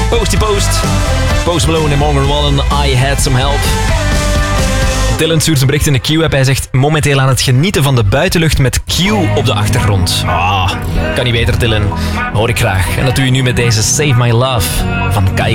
Posty Post. Post Malone en Morgan Wallen, I Had Some Help. Dylan stuurt een bericht in de Q-app. Hij zegt momenteel aan het genieten van de buitenlucht met Q op de achtergrond. Kan niet beter, Dylan. Hoor ik graag. En dat doe je nu met deze Save My Love van Kaigo.